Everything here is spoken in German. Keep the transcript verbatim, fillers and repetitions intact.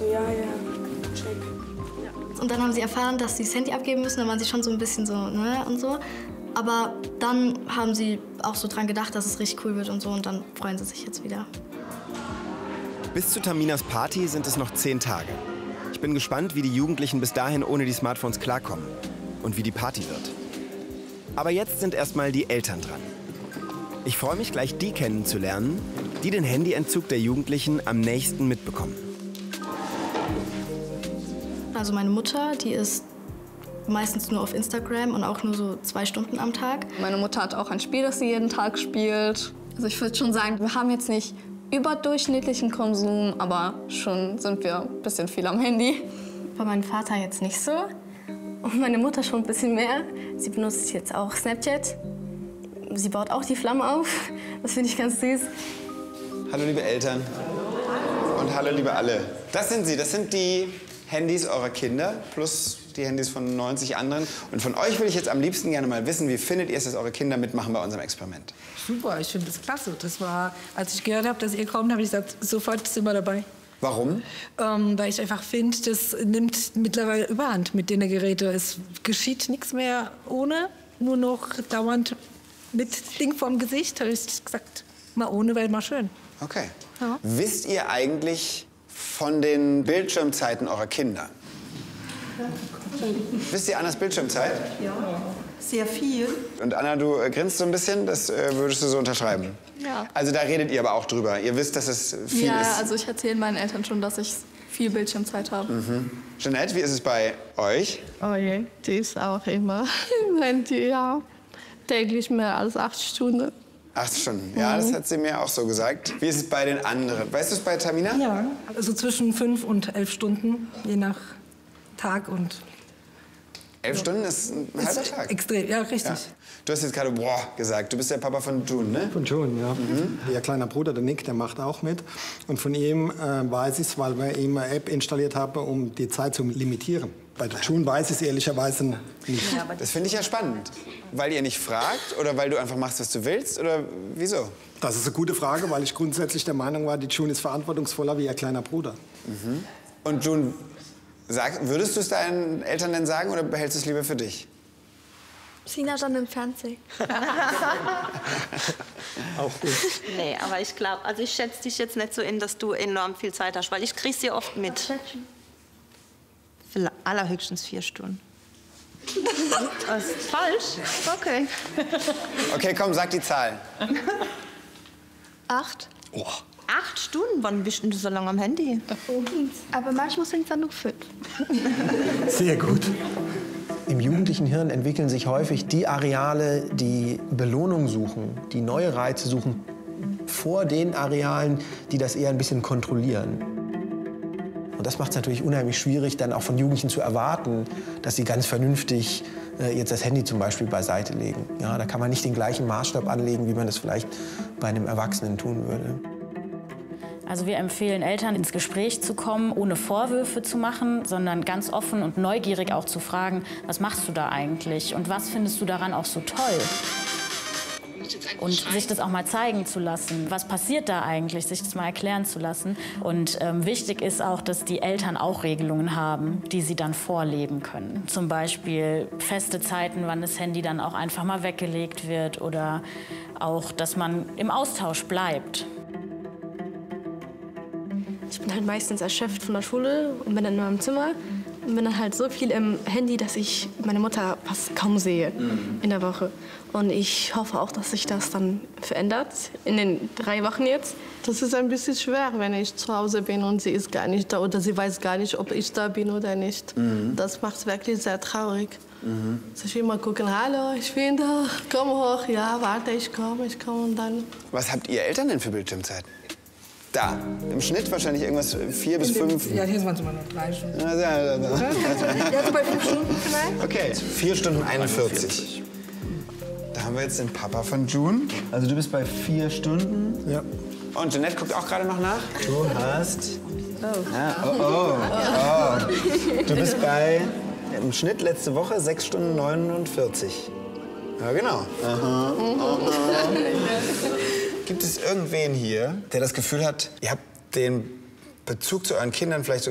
so, ja, ja, check. Und dann haben sie erfahren, dass sie das Handy abgeben müssen. Dann waren sie schon so ein bisschen so, ne, und so. Aber dann haben sie auch so dran gedacht, dass es richtig cool wird und so. Und dann freuen sie sich jetzt wieder. Bis zu Taminas Party sind es noch zehn Tage. Ich bin gespannt, wie die Jugendlichen bis dahin ohne die Smartphones klarkommen. Und wie die Party wird. Aber jetzt sind erstmal die Eltern dran. Ich freue mich, gleich die kennenzulernen, die den Handyentzug der Jugendlichen am nächsten mitbekommen. Also meine Mutter, die ist meistens nur auf Instagram und auch nur so zwei Stunden am Tag. Meine Mutter hat auch ein Spiel, das sie jeden Tag spielt. Also ich würde schon sagen, wir haben jetzt nicht überdurchschnittlichen Konsum, aber schon sind wir ein bisschen viel am Handy. Bei meinem Vater jetzt nicht so und meine Mutter schon ein bisschen mehr. Sie benutzt jetzt auch Snapchat. Sie baut auch die Flamme auf. Das finde ich ganz süß. Hallo liebe Eltern und hallo liebe alle. Das sind sie, das sind die Handys eurer Kinder plus die Handys von neunzig anderen. Und von euch würde ich jetzt am liebsten gerne mal wissen, wie findet ihr es, dass eure Kinder mitmachen bei unserem Experiment? Super, ich finde das klasse. Das war, als ich gehört habe, dass ihr kommt, habe ich gesagt, sofort sind wir dabei. Warum? Ähm, weil ich einfach finde, das nimmt mittlerweile Überhand mit den Geräten. Es geschieht nichts mehr ohne, nur noch dauernd mit Ding vorm Gesicht. Habe ich gesagt, mal ohne wäre mal schön. Okay. Ja. Wisst ihr eigentlich von den Bildschirmzeiten eurer Kinder? Ja. Wisst ihr Annas Bildschirmzeit? Ja, sehr viel. Und Anna, du äh, grinst so ein bisschen, das äh, würdest du so unterschreiben? Ja. Also da redet ihr aber auch drüber. Ihr wisst, dass es viel ja, ist. Ja, also ich erzähle meinen Eltern schon, dass ich viel Bildschirmzeit habe. Mhm. Jeanette, wie ist es bei euch? Oh je, die ist auch immer im Handy, ja. Täglich mehr als acht Stunden. Acht Stunden, ja, das hat sie mir auch so gesagt. Wie ist es bei den anderen? Weißt du es bei Tamina? Ja, also zwischen fünf und elf Stunden, je nach Tag und... Elf Stunden ist ein halber ist Tag. Extrem, ja, richtig. Ja. Du hast jetzt gerade boah gesagt. Du bist der Papa von June, ne? Von June, ja. Mhm. Ihr kleiner Bruder, der Nick, der macht auch mit. Und von ihm äh, weiß ich es, weil wir ihm eine App installiert haben, um die Zeit zu limitieren. Bei der June weiß ich es ehrlicherweise nicht. Ja, das finde ich ja spannend. Weil ihr nicht fragt oder weil du einfach machst, was du willst? Oder wieso? Das ist eine gute Frage, weil ich grundsätzlich der Meinung war, die June ist verantwortungsvoller wie ihr kleiner Bruder. Mhm. Und June, sag, würdest du es deinen Eltern denn sagen oder behältst du es lieber für dich? Sina dann im Fernsehen. Auch gut. Nee, aber ich glaube, also ich schätze dich jetzt nicht so in, dass du enorm viel Zeit hast, weil ich krieg's dir oft mit. Vielleicht allerhöchstens vier Stunden. Das ist falsch. Okay. Okay, komm, sag die Zahl. Acht. Oh. Acht Stunden? Wann bist denn du so lange am Handy? Aber manchmal sind es dann nur fünf. Sehr gut. Im jugendlichen Hirn entwickeln sich häufig die Areale, die Belohnung suchen, die neue Reize suchen, vor den Arealen, die das eher ein bisschen kontrollieren. Und das macht es natürlich unheimlich schwierig, dann auch von Jugendlichen zu erwarten, dass sie ganz vernünftig äh, jetzt das Handy zum Beispiel beiseite legen. Ja, da kann man nicht den gleichen Maßstab anlegen, wie man das vielleicht bei einem Erwachsenen tun würde. Also wir empfehlen Eltern, ins Gespräch zu kommen, ohne Vorwürfe zu machen, sondern ganz offen und neugierig auch zu fragen, was machst du da eigentlich und was findest du daran auch so toll? Und sich das auch mal zeigen zu lassen. Was passiert da eigentlich? Sich das mal erklären zu lassen. Und ähm, wichtig ist auch, dass die Eltern auch Regelungen haben, die sie dann vorleben können. Zum Beispiel feste Zeiten, wann das Handy dann auch einfach mal weggelegt wird. Oder auch, dass man im Austausch bleibt. Ich bin halt meistens erschöpft von der Schule und bin dann nur im Zimmer. Und bin dann halt so viel im Handy, dass ich meine Mutter fast kaum sehe mhm. in der Woche. Und ich hoffe auch, dass sich das dann verändert in den drei Wochen jetzt. Das ist ein bisschen schwer, wenn ich zu Hause bin und sie ist gar nicht da oder sie weiß gar nicht, ob ich da bin oder nicht. Mhm. Das macht es wirklich sehr traurig. Mhm. Also ich will mal gucken, hallo, ich bin da, komm hoch, ja, warte, ich komme, ich komme und dann. Was habt ihr Eltern denn für Bildschirmzeit? Da, im Schnitt wahrscheinlich irgendwas vier bis fünf. Ja, hier sind wir noch drei Stunden. Ja, ja, ja. Ja, so bei fünf Stunden vielleicht. Okay, vier Stunden einundvierzig. Da haben wir jetzt den Papa von June. Also du bist bei vier Stunden. Ja. Und Jeanette guckt auch gerade noch nach. Du hast... Oh. Ja, oh, oh, oh. Du bist bei, im Schnitt letzte Woche, sechs Stunden neunundvierzig. Ja, genau. Aha, aha. Gibt es irgendwen hier, der das Gefühl hat, ihr habt den Bezug zu euren Kindern vielleicht sogar